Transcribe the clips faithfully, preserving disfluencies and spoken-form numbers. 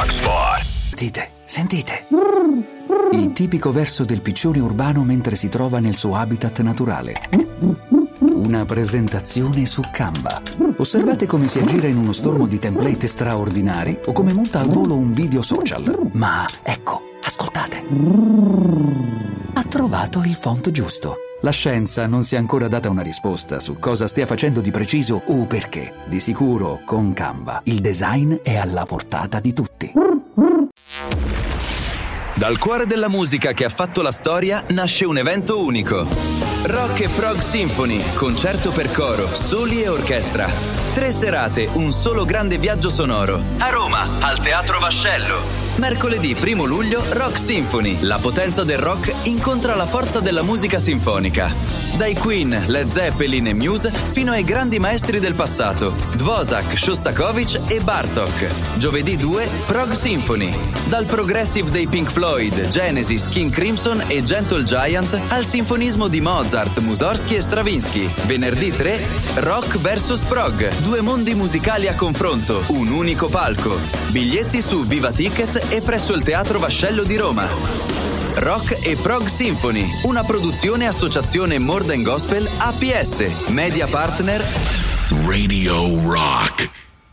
Rock Sport. Sentite, sentite. Il tipico verso del piccione urbano mentre si trova nel suo habitat naturale. Una presentazione su Canva. Osservate come si aggira in uno stormo di template straordinari o come monta al volo un video social. Ma ecco, ascoltate. Ha trovato il font giusto. La scienza non si è ancora data una risposta su cosa stia facendo di preciso o perché. Di sicuro, con Canva, il design è alla portata di tutti. Dal cuore della musica che ha fatto la storia nasce un evento unico. Rock e Prog Symphony, concerto per coro, soli e orchestra. Tre serate, un solo grande viaggio sonoro. A Roma, al Teatro Vascello. Mercoledì primo luglio, Rock Symphony, la potenza del rock incontra la forza della musica sinfonica. Dai Queen, Led Zeppelin e Muse fino ai grandi maestri del passato, Dvořák, Shostakovich e Bartók. Giovedì due, Prog Symphony. Dal progressive dei Pink Floyd, Genesis, King Crimson e Gentle Giant al sinfonismo di Mozart, Mussorgsky e Stravinsky. Venerdì tre, Rock versus Prog. Due mondi musicali a confronto, un unico palco. Biglietti su Viva Ticket e presso il Teatro Vascello di Roma. Rock e Prog Symphony, una produzione associazione More Than Gospel A P S, media partner Radio Rock.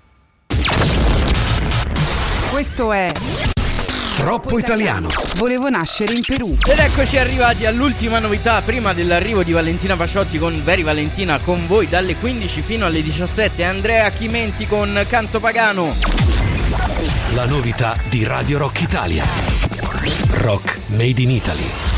Questo è Troppo Italiano. Volevo nascere in Perù. Ed eccoci arrivati all'ultima novità prima dell'arrivo di Valentina Pasciotti con Very Valentina con voi dalle quindici fino alle diciassette. Andrea Chimenti con Canto Pagano. La novità di Radio Rock Italia. Rock Made in Italy.